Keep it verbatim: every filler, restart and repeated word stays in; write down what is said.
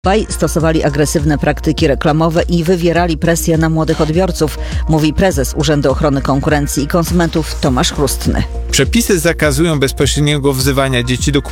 Obaj stosowali agresywne praktyki reklamowe i wywierali presję na młodych odbiorców, mówi prezes Urzędu Ochrony Konkurencji i Konsumentów Tomasz Chrustny. Przepisy zakazują bezpośredniego wzywania dzieci do